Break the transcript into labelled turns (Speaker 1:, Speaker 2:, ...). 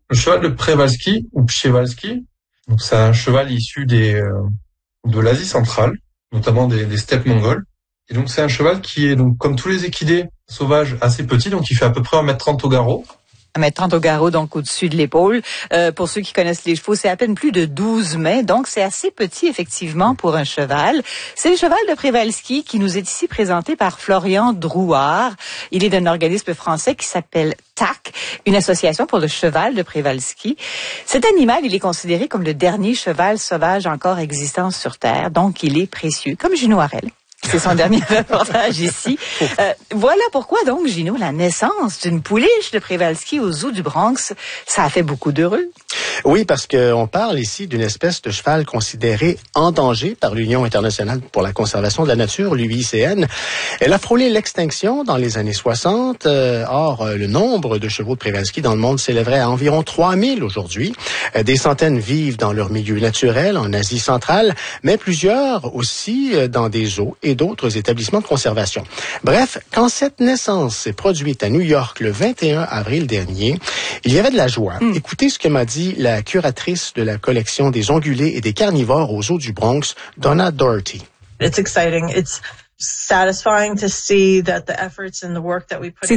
Speaker 1: Le cheval de Przewalski ou Przewalski, donc c'est un cheval issu de l'Asie centrale, notamment des steppes mongoles. Et donc c'est un cheval qui est donc comme tous les équidés sauvages assez petit, donc il fait à peu près 1m30 au garrot.
Speaker 2: 1m30 au garrot, donc au-dessus de l'épaule. Pour ceux qui connaissent les chevaux, c'est à peine plus de 12 mai, donc c'est assez petit, effectivement, pour un cheval. C'est le cheval de Przewalski qui nous est ici présenté par Florian Drouard. Il est d'un organisme français qui s'appelle TAC, une association pour le cheval de Przewalski. Cet animal, il est considéré comme le dernier cheval sauvage encore existant sur Terre, donc il est précieux, comme Gino Harel. C'est son dernier reportage ici. Voilà pourquoi donc, Gino, la naissance d'une pouliche de Przewalski au zoo du Bronx, ça a fait beaucoup d'heureux.
Speaker 3: Oui, parce qu'on parle ici d'une espèce de cheval considérée en danger par l'Union internationale pour la conservation de la nature, l'UICN. Elle a frôlé l'extinction dans les années 60. Or, le nombre de chevaux de Przewalski dans le monde s'élèverait à environ 3000 aujourd'hui. Des centaines vivent dans leur milieu naturel en Asie centrale, mais plusieurs aussi dans des zoos et d'autres établissements de conservation. Bref, quand cette naissance s'est produite à New York le 21 avril dernier, il y avait de la joie. Écoutez ce que m'a dit la curatrice de la collection des ongulés et des carnivores au zoo du Bronx, Donna Doherty.
Speaker 4: It's exciting. It's satisfying to see that the efforts and the work that we put in.